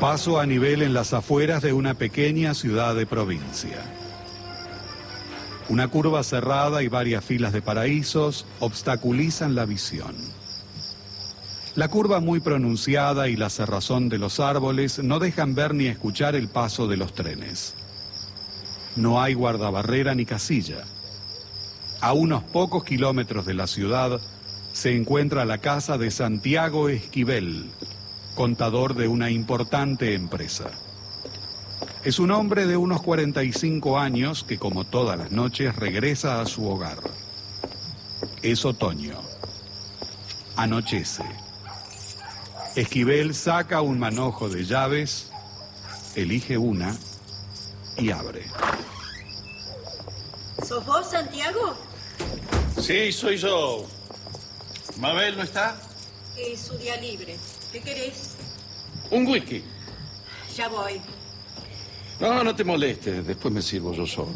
Paso a nivel en las afueras de una pequeña ciudad de provincia. Una curva cerrada y varias filas de paraísos obstaculizan la visión. La curva muy pronunciada y la cerrazón de los árboles no dejan ver ni escuchar el paso de los trenes. No hay guardabarrera ni casilla. A unos pocos kilómetros de la ciudad se encuentra la casa de Santiago Esquivel, contador de una importante empresa. Es un hombre de unos 45 años que, como todas las noches, regresa a su hogar. Es otoño. Anochece. Esquivel saca un manojo de llaves, elige una y abre. ¿Sos vos, Santiago? Sí, soy yo. ¿Mabel no está? Es su día libre. ¿Qué querés? Un whisky. Ya voy. No, no te molestes. Después me sirvo yo solo.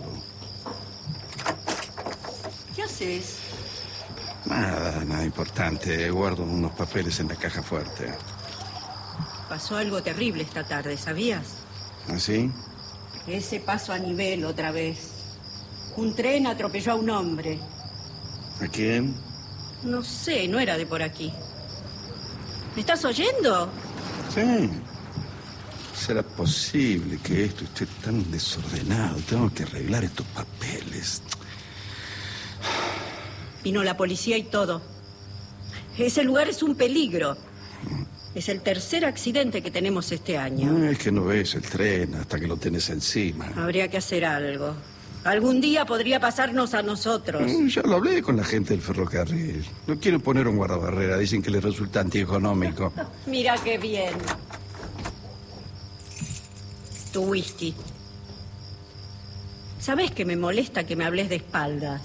¿Qué haces? Nada importante. Guardo unos papeles en la caja fuerte. Pasó algo terrible esta tarde, ¿sabías? ¿Ah, sí? Ese paso a nivel otra vez. Un tren atropelló a un hombre. ¿A quién? No sé, no era de por aquí. ¿Me estás oyendo? Sí. ¿Será posible que esto esté tan desordenado? Tengo que arreglar estos papeles. Vino la policía y todo. Ese lugar es un peligro. Es el tercer accidente que tenemos este año. No, es que no ves el tren hasta que lo tenés encima. Habría que hacer algo. Algún día podría pasarnos a nosotros. Ya lo hablé con la gente del ferrocarril. No quieren poner un guardabarrera. Dicen que les resulta antieconómico. Mira qué bien. Tu whisky. ¿Sabés que me molesta que me hables de espaldas?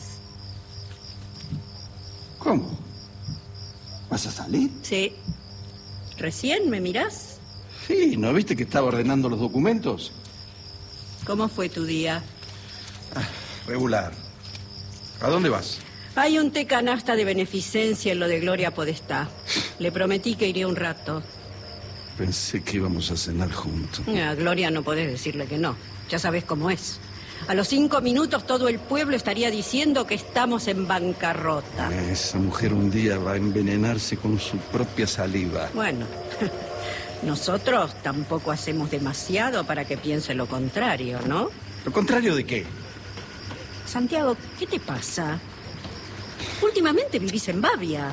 ¿Cómo? ¿Vas a salir? Sí. ¿Recién me mirás? Sí, ¿no viste que estaba ordenando los documentos? ¿Cómo fue tu día? Regular. ¿A dónde vas? Hay un té canasta de beneficencia en lo de Gloria Podestá. Le prometí que iría un rato. Pensé que íbamos a cenar juntos. A Gloria no podés decirle que no. Ya sabés cómo es. A los 5 minutos todo el pueblo estaría diciendo que estamos en bancarrota. Esa mujer un día va a envenenarse con su propia saliva. Bueno, nosotros tampoco hacemos demasiado para que piense lo contrario, ¿no? ¿Lo contrario de qué? Santiago, ¿qué te pasa? Últimamente vivís en Bavia.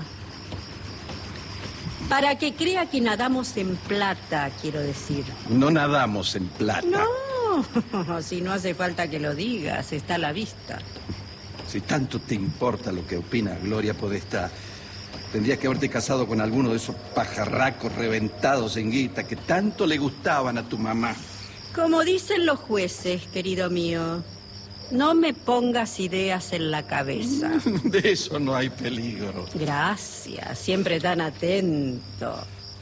Para que crea que nadamos en plata, quiero decir. No nadamos en plata. No, si no hace falta que lo digas, está a la vista. Si tanto te importa lo que opina Gloria Podestá, tendrías que haberte casado con alguno de esos pajarracos reventados en guita que tanto le gustaban a tu mamá. Como dicen los jueces, querido mío, no me pongas ideas en la cabeza. De eso no hay peligro. Gracias, siempre tan atento.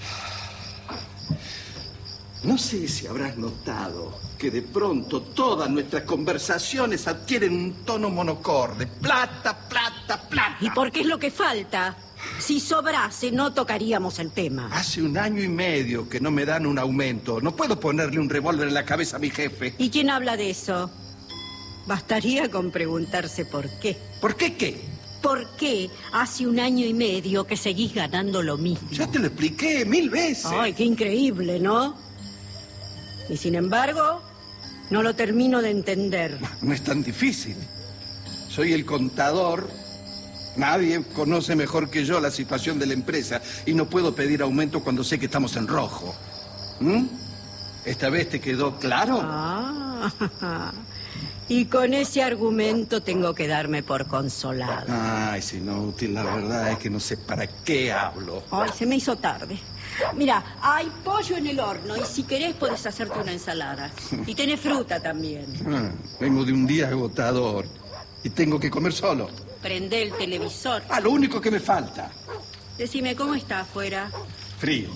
No sé si habrás notado que de pronto todas nuestras conversaciones adquieren un tono monocorde. Plata, plata, plata. ¿Y por qué es lo que falta? Si sobrase, no tocaríamos el tema. Hace 1 año y medio que no me dan un aumento. No puedo ponerle un revólver en la cabeza a mi jefe. ¿Y quién habla de eso? Bastaría con preguntarse por qué. ¿Por qué qué? ¿Por qué hace 1 año y medio que seguís ganando lo mismo? Ya te lo expliqué 1000 veces. Ay, qué increíble, ¿no? Y sin embargo, no lo termino de entender. No es tan difícil. Soy el contador. Nadie conoce mejor que yo la situación de la empresa y no puedo pedir aumento cuando sé que estamos en rojo. ¿Esta vez te quedó claro? Ah, y con ese argumento tengo que darme por consolado. Ay, si no, útil, la verdad es que no sé para qué hablo. Ay, se me hizo tarde. Mira, hay pollo en el horno y si querés podés hacerte una ensalada. Y tenés fruta también. Vengo de un día agotador y tengo que comer solo. Prende el televisor. Lo único que me falta. Decime, ¿cómo está afuera? Frío.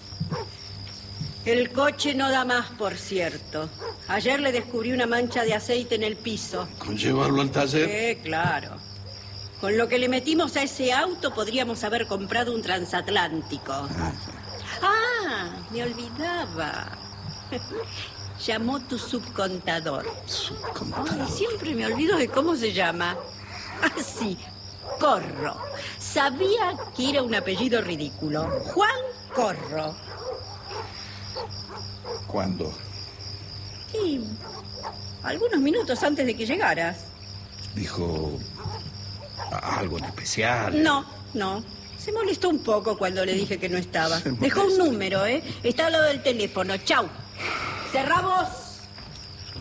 El coche no da más, por cierto. Ayer le descubrí una mancha de aceite en el piso. ¿Con llevarlo al taller? Claro. Con lo que le metimos a ese auto podríamos haber comprado un transatlántico. Me olvidaba. Llamó tu subcontador. Subcontador. Ay, siempre me olvido de cómo se llama. Ah, sí, Corro. Sabía que era un apellido ridículo. Juan Corro. ¿Cuándo? Y algunos minutos antes de que llegaras. Dijo algo en especial. No. Se molestó un poco cuando le dije que no estaba. Se Dejó un molestó. número, ¿eh? Está al lado del teléfono. Chau. Cerramos.